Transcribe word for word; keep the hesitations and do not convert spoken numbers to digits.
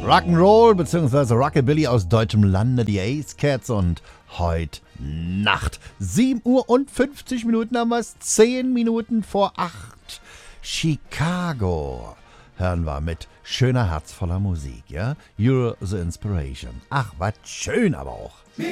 Rock'n'Roll bzw. Rockabilly aus deutschem Lande, die Ace Cats und heute Nacht. sieben Uhr und fünfzig Minuten haben wir es, zehn Minuten vor acht. Chicago hören wir mit schöner, herzvoller Musik, ja? You're the Inspiration. Ach, was schön aber auch.